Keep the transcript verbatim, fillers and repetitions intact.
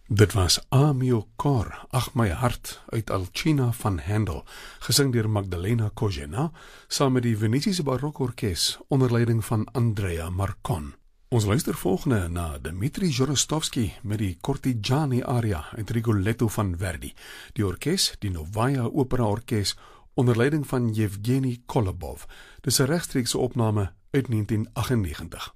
Dit was Amio Cor, Ach my hart, uit Alcina van Handel, gesing deur Magdalena Kozhena, saam met die Venetiese Barokorkes, onder leiding van Andrea Marcon. Ons luister volgende na Dmitri Jorostovsky met die Cortigiani aria uit Rigoletto van Verdi, die orkes, die Novaya Opera Orkes, onder leiding van Yevgeny Kolobov. Dis 'n regstreekse opname uit negentien agtennegentig.